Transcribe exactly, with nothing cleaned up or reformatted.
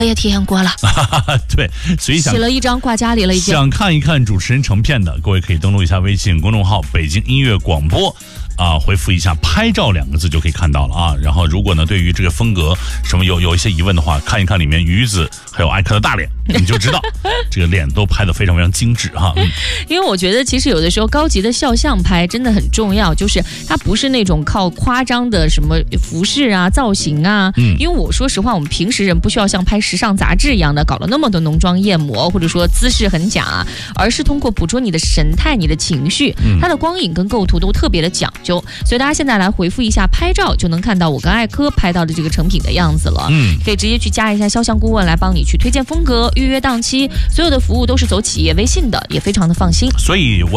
我也体验过了。 对，所以想洗了一张挂家里了已经。 想看一看主持人成片的，各位可以登录一下微信公众号北京音乐广播。啊，回复一下“拍照”两个字就可以看到了啊。然后，如果呢对于这个风格什么有有一些疑问的话，看一看里面鱼子还有艾克的大脸，你就知道这个脸都拍得非常非常精致哈。嗯， 因为我觉得其实有的时候高级的肖像拍真的很重要，就是它不是那种靠夸张的什么服饰啊、造型啊。嗯，因为我说实话，我们平时人不需要像拍时尚杂志一样的搞了那么多浓妆艳抹，或者说姿势很假，而是通过捕捉你的神态、你的情绪，它的光影跟构图都特别的讲究。所以大家现在来回复一下拍照，就能看到我跟艾科拍到的这个成品的样子了。嗯，可以直接去加一下肖像顾问来帮你去推荐风格、预约档期，所有的服务都是走企业微信的，也非常的放心。 所以我